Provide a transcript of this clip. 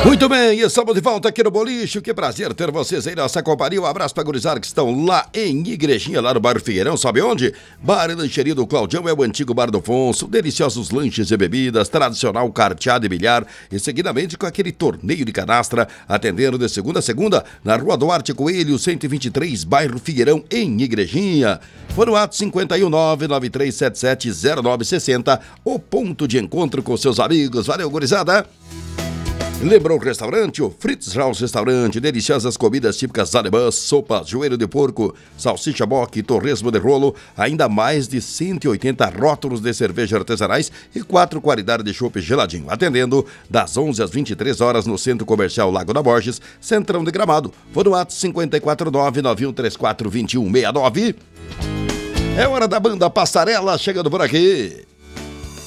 Muito bem, estamos de volta aqui no Boliche. Que prazer ter vocês aí nessa companhia. Um abraço para gurizada que estão lá em Igrejinha, lá no bairro Figueirão. Sabe onde? Bar e Lancheria do Claudião, é o antigo Bar do Afonso. Deliciosos lanches e bebidas, tradicional carteado e bilhar. E seguidamente com aquele torneio de canastra, atendendo de segunda a segunda, na Rua Duarte Coelho, 123, bairro Figueirão, em Igrejinha. Foi no ato 51993770960, o ponto de encontro com seus amigos. Valeu, gurizada! Lembrou o restaurante? O Fritz House Restaurante. Deliciosas comidas típicas alemãs, sopas, joelho de porco, salsicha boque, torresmo de rolo, ainda mais de 180 rótulos de cerveja artesanais e 4 qualidades de chopp geladinho. Atendendo das 11 às 23 horas no Centro Comercial Lago da Borges, Centrão de Gramado. Foi no ato 54991342169. É hora da banda Passarela chegando por aqui.